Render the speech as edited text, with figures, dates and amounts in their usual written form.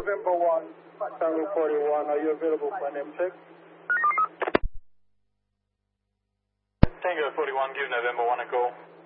November 1, Tango 41, are you available for an M check? Tango 41, give November 1 a call.